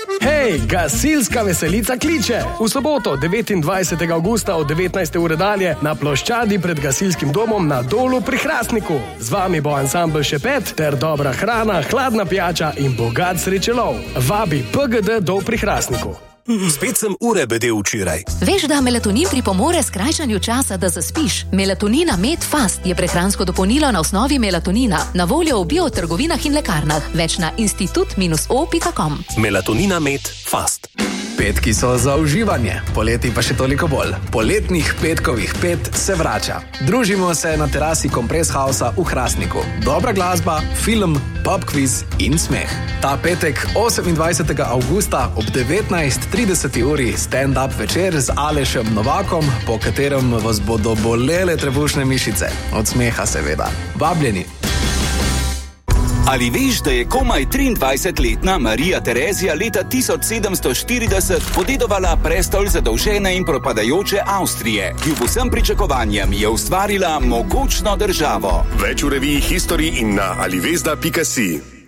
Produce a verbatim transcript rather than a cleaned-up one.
Hej, gasilska veselica kliče! V soboto, devetindvajsetega avgusta od devetnajste ure dalje na ploščadi pred gasilskim domom na Dolu pri Hrastniku. Z vami bo ansambl Šepet ter dobra hrana, hladna pijača in bogat srečelov. Vabi P G D Dol pri Hrastniku. Spet sem ure bedel včeraj. Veš, da melatonin pripomore skrajšanju časa, da zaspiš? Melatonina Med Fast je prehransko dopolnilo na osnovi melatonina, na voljo v biotrgovinah in lekarnah. Več na institut o pika com. Melatonina Med Fast. Petki so za uživanje, poleti pa še toliko bolj. Poletnih petkovih pet se vrača. Družimo se na terasi Kompress Housea v Hrastniku. Dobra glasba, film, pub quiz in smeh. Ta petek, osemindvajsetega avgusta ob devetnajst trideset uri stand-up večer z Alešem Novakom, po katerem vas bodo bolele trebušne mišice. Od smeha seveda. Vabljeni. Ali veš, da je komaj triindvajsetletna Marija Terezija leta tisoč sedemsto štirideset podedovala prestol zadolžene in propadajoče Avstrije, ki v vsem pričakovanjem je ustvarila mogočno državo? Več v reviji History in na alivesda pika si.